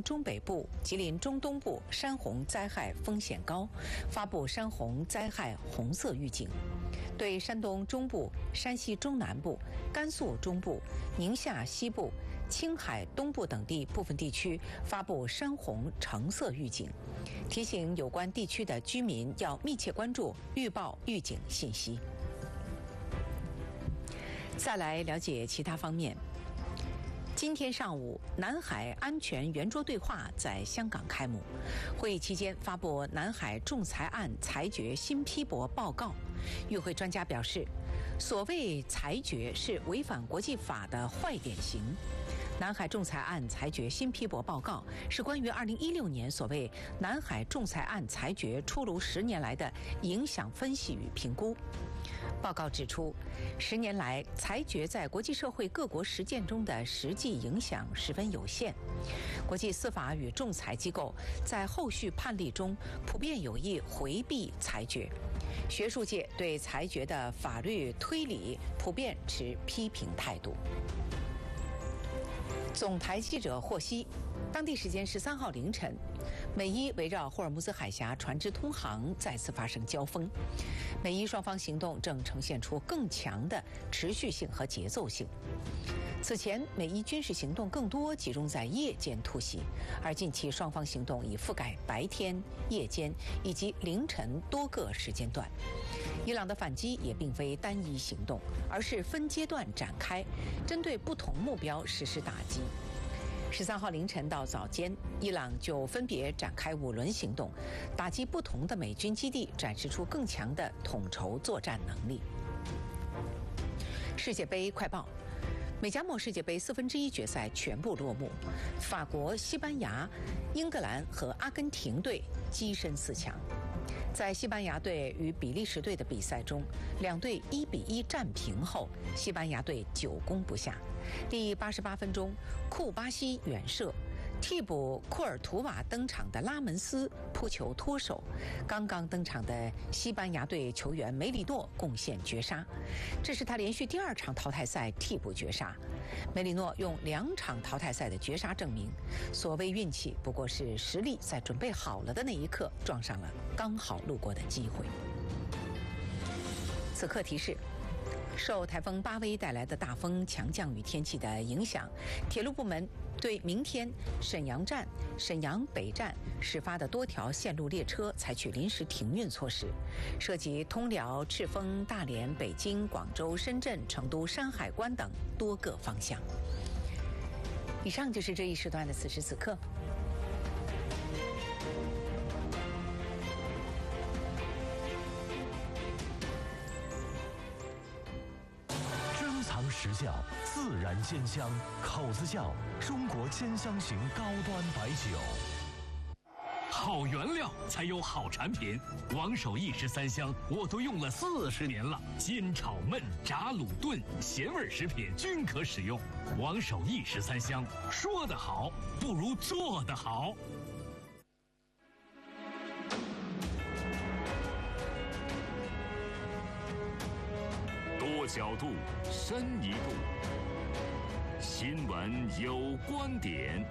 东中北部、吉林中东部山洪灾害风险高，发布山洪灾害红色预警。对山东中部、山西中南部、甘肃中部、宁夏西部、青海东部等地部分地区发布山洪橙色预警，提醒有关地区的居民要密切关注预报预警信息。再来了解其他方面。今天上午，南海安全圆桌对话在香港开幕。会议期间发布南海仲裁案裁决新批驳报告。与会专家表示，所谓裁决是违反国际法的坏典型。南海仲裁案裁决新批驳报告是关于2016年所谓南海仲裁案裁决出炉10年来的影响分析与评估。报告指出，10年来裁决在国际社会各国实践中的实际影响十分有限。国际司法与仲裁机构在后续判例中普遍有意回避裁决。学术界对裁决的法律推理普遍持批评态度。总台记者获悉，当地时间13号凌晨，美伊围绕霍尔木兹海峡船只通航再次发生交锋，美伊双方行动正呈现出更强的持续性和节奏性。此前，美伊军事行动更多集中在夜间突袭，而近期双方行动已覆盖白天、夜间以及凌晨多个时间段。伊朗的反击也并非单一行动，而是分阶段展开，针对不同目标实施打击。13号凌晨到早间，伊朗就分别展开5轮行动，打击不同的美军基地，展示出更强的统筹作战能力。世界杯快报。美加墨世界杯1/4决赛全部落幕，法国、西班牙、英格兰和阿根廷队跻身4强。在西班牙队与比利时队的比赛中，两队1-1战平后，西班牙队久攻不下。第88分钟，库巴西远射，替补库尔图瓦登场的拉门斯扑球脱手，刚刚登场的西班牙队球员梅里诺贡献绝杀，这是他连续第2场淘汰赛替补绝杀。梅里诺用2场淘汰赛的绝杀证明，所谓运气不过是实力在准备好了的那一刻撞上了刚好路过的机会。此刻提示，受台风巴威带来的大风、强降雨天气的影响，铁路部门对明天沈阳站、沈阳北站始发的多条线路列车采取临时停运措施，涉及通辽、赤峰、大连、北京、广州、深圳、成都、山海关等多个方向。以上就是这一时段的此时此刻。 时效，自然鲜香，口子窖中国鲜香型高端白酒。 好原料才有好产品，王守义13香我都用了40年了，煎炒焖炸卤炖咸味食品均可使用。王守义13香，说得好不如做得好。多角度，深一步。新闻有观点。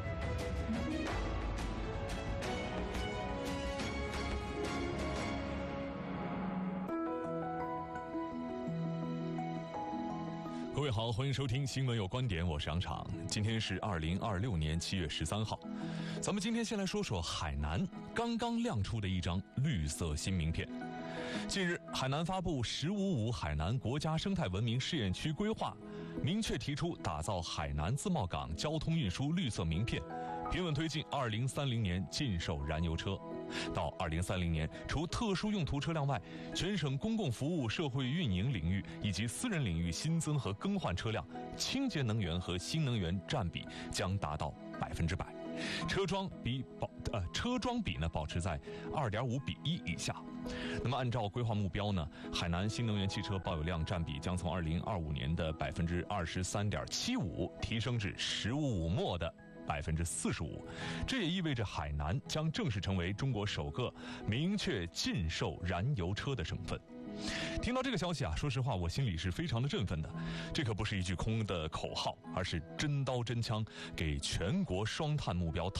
各位好，欢迎收听新闻有观点，我是杨昶。今天是2026年7月13号，咱们今天先来说说海南刚刚亮出的一张绿色新名片。近日，海南发布“1055海南国家生态文明试验区规划”，明确提出打造海南自贸港交通运输绿色名片，平稳推进2030年禁售燃油车。到2030年，除特殊用途车辆外，全省公共服务、社会运营领域以及私人领域新增和更换车辆，清洁能源和新能源占比将达到100%。车桩比呢保持在2.5:1以下。那么按照规划目标呢，海南新能源汽车保有量占比将从2025年的23.75%提升至“1055末”的45%，这也意味着海南将正式成为中国首个明确禁售燃油车的省份。听到这个消息啊，说实话我心里是非常的振奋的，这可不是一句空的口号，而是真刀真枪给全国双碳目标